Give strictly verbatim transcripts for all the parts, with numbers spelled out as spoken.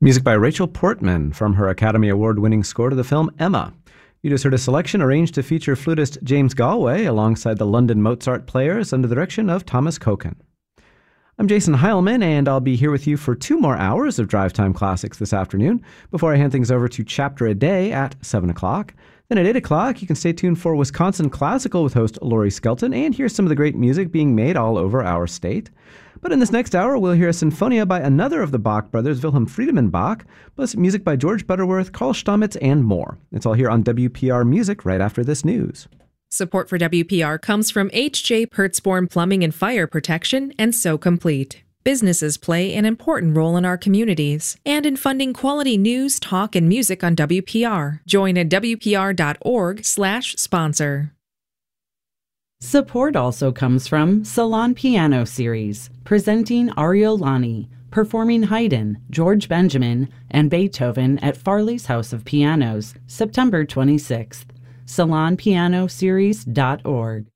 Music by Rachel Portman from her Academy Award-winning score to the film Emma. You just heard a selection arranged to feature flutist James Galway alongside the London Mozart Players under the direction of Thomas Koken. I'm Jason Heilman, and I'll be here with you for two more hours of Drive Time Classics this afternoon before I hand things over to Chapter a Day at seven o'clock. Then at eight o'clock, you can stay tuned for Wisconsin Classical with host Lori Skelton and hear some of the great music being made all over our state. But in this next hour, we'll hear a sinfonia by another of the Bach brothers, Wilhelm Friedemann Bach, plus music by George Butterworth, Carl Stamitz, and more. It's all here on W P R Music right after this news. Support for W P R comes from H J Pertzborn Plumbing and Fire Protection and So Complete. Businesses play an important role in our communities and in funding quality news, talk, and music on W P R. Join at W P R dot org slash sponsor. Support also comes from Salon Piano Series, presenting Ariolani, performing Haydn, George Benjamin, and Beethoven at Farley's House of Pianos, September twenty-sixth. salon piano series dot org.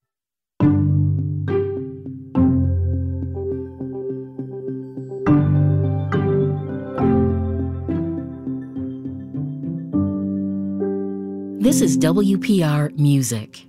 This is W P R Music.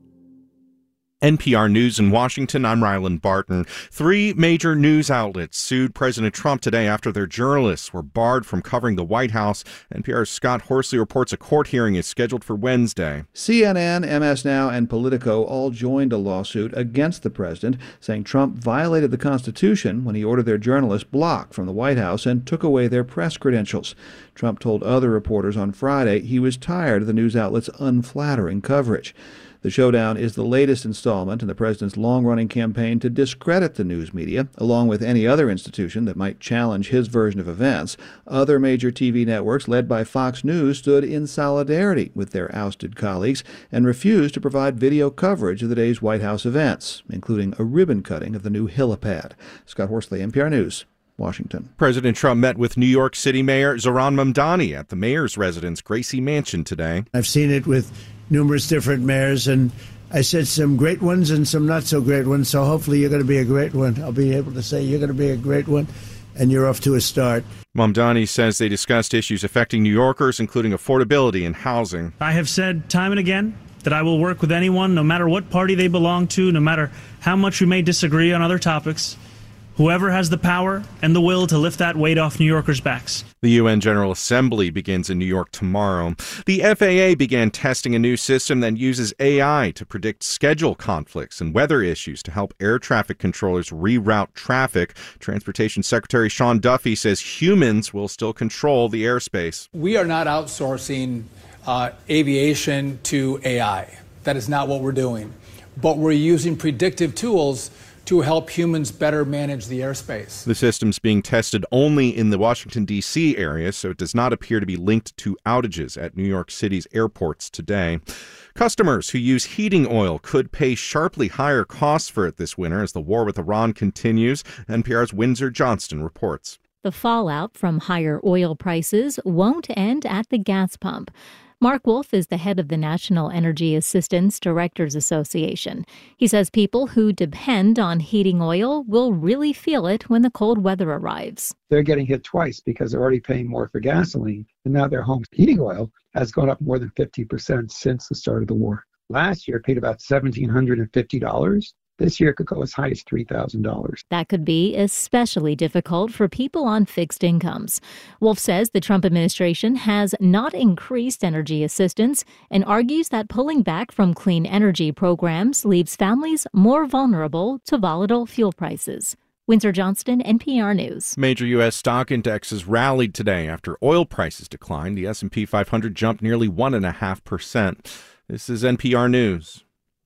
N P R News in Washington, I'm Ryland Barton. Three major news outlets sued President Trump today after their journalists were barred from covering the White House. N P R's Scott Horsley reports a court hearing is scheduled for Wednesday. C N N, M S Now, and Politico all joined a lawsuit against the president, saying Trump violated the Constitution when he ordered their journalists blocked from the White House and took away their press credentials. Trump told other reporters on Friday he was tired of the news outlet's unflattering coverage. The showdown is the latest installment in the president's long-running campaign to discredit the news media, along with any other institution that might challenge his version of events. Other major T V networks, led by Fox News, stood in solidarity with their ousted colleagues and refused to provide video coverage of the day's White House events, including a ribbon cutting of the new helipad. Scott Horsley, N P R News, Washington. President Trump met with New York City Mayor Zohran Mamdani at the mayor's residence, Gracie Mansion, today. I've seen it with numerous different mayors, and I said some great ones and some not so great ones, so hopefully you're going to be a great one. I'll be able to say you're going to be a great one, and you're off to a start. Mamdani says they discussed issues affecting New Yorkers, including affordability and housing. I have said time and again that I will work with anyone, no matter what party they belong to, no matter how much we may disagree on other topics. Whoever has the power and the will to lift that weight off New Yorkers' backs. The U N General Assembly begins in New York tomorrow. The F A A began testing a new system that uses A I to predict schedule conflicts and weather issues to help air traffic controllers reroute traffic. Transportation Secretary Sean Duffy says humans will still control the airspace. We are not outsourcing uh, aviation to A I. That is not what we're doing. But we're using predictive tools to help humans better manage the airspace. The system's being tested only in the Washington, D C area, so it does not appear to be linked to outages at New York City's airports today. Customers who use heating oil could pay sharply higher costs for it this winter as the war with Iran continues. N P R's Windsor Johnston reports. The fallout from higher oil prices won't end at the gas pump. Mark Wolf is the head of the National Energy Assistance Directors Association. He says people who depend on heating oil will really feel it when the cold weather arrives. They're getting hit twice because they're already paying more for gasoline, and now their home heating oil has gone up more than fifty percent since the start of the war. Last year, it paid about one thousand seven hundred fifty dollars. This year, it could go as high as three thousand dollars. That could be especially difficult for people on fixed incomes. Wolf says the Trump administration has not increased energy assistance and argues that pulling back from clean energy programs leaves families more vulnerable to volatile fuel prices. Windsor Johnston, N P R News. Major U S stock indexes rallied today after oil prices declined. The S and P five hundred jumped nearly one point five percent. This is N P R News.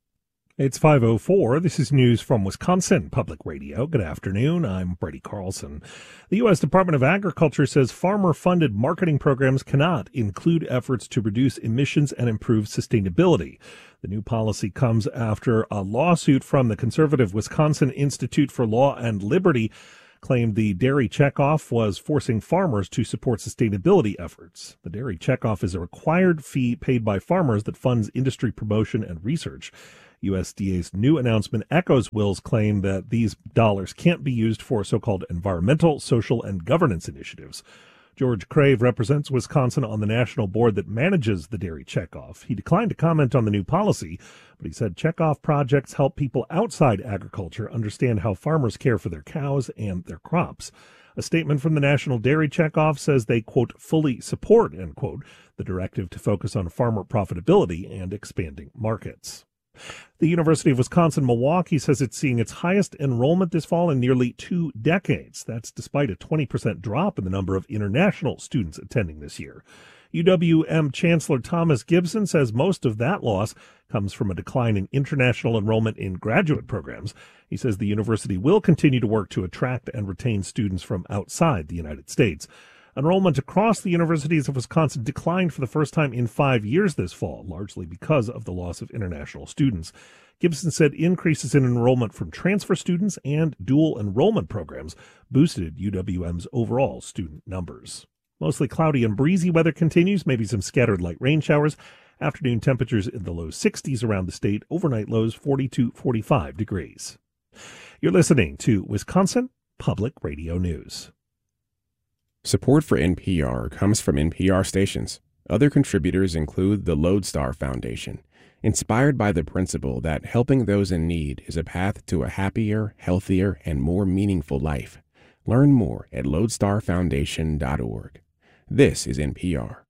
It's five oh four. This is news from Wisconsin Public Radio. Good afternoon. I'm Brady Carlson. The U S Department of Agriculture says farmer-funded marketing programs cannot include efforts to reduce emissions and improve sustainability. The new policy comes after a lawsuit from the conservative Wisconsin Institute for Law and Liberty claimed the dairy checkoff was forcing farmers to support sustainability efforts. The dairy checkoff is a required fee paid by farmers that funds industry promotion and research. U S D A's new announcement echoes Will's claim that these dollars can't be used for so-called environmental, social, and governance initiatives. George Crave represents Wisconsin on the national board that manages the dairy checkoff. He declined to comment on the new policy, but he said checkoff projects help people outside agriculture understand how farmers care for their cows and their crops. A statement from the National Dairy Checkoff says they, quote, fully support, end quote, the directive to focus on farmer profitability and expanding markets. The University of Wisconsin-Milwaukee says it's seeing its highest enrollment this fall in nearly two decades. That's despite a twenty percent drop in the number of international students attending this year. U W M Chancellor Thomas Gibson says most of that loss comes from a decline in international enrollment in graduate programs. He says the university will continue to work to attract and retain students from outside the United States. Enrollment across the universities of Wisconsin declined for the first time in five years this fall, largely because of the loss of international students. Gibson said increases in enrollment from transfer students and dual enrollment programs boosted U W M's overall student numbers. Mostly cloudy and breezy weather continues, maybe some scattered light rain showers. Afternoon temperatures in the low sixties around the state, overnight lows forty to forty-five degrees. You're listening to Wisconsin Public Radio News. Support for N P R comes from N P R stations. Other contributors include the Lodestar Foundation, inspired by the principle that helping those in need is a path to a happier, healthier, and more meaningful life. Learn more at lodestar foundation dot org. This is N P R.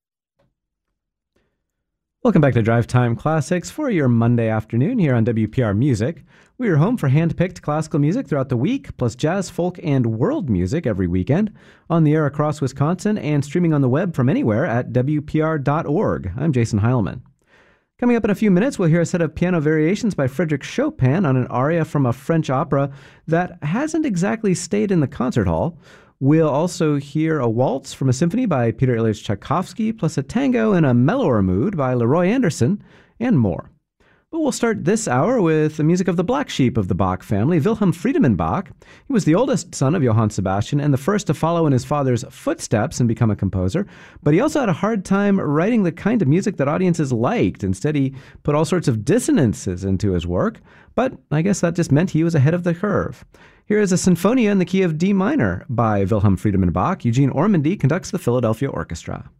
Welcome back to Drive Time Classics for your Monday afternoon here on W P R Music. We are home for hand-picked classical music throughout the week, plus jazz, folk, and world music every weekend, on the air across Wisconsin and streaming on the web from anywhere at W P R dot org. I'm Jason Heilman. Coming up in a few minutes, we'll hear a set of piano variations by Frédéric Chopin on an aria from a French opera that hasn't exactly stayed in the concert hall. We'll also hear a waltz from a symphony by Peter Ilyich Tchaikovsky, plus a tango in a mellower mood by Leroy Anderson, and more. But we'll start this hour with the music of the black sheep of the Bach family, Wilhelm Friedemann Bach. He was the oldest son of Johann Sebastian and the first to follow in his father's footsteps and become a composer. But he also had a hard time writing the kind of music that audiences liked. Instead, he put all sorts of dissonances into his work. But I guess that just meant he was ahead of the curve. Here is a Sinfonia in the key of D minor by Wilhelm Friedemann Bach. Eugene Ormandy conducts the Philadelphia Orchestra.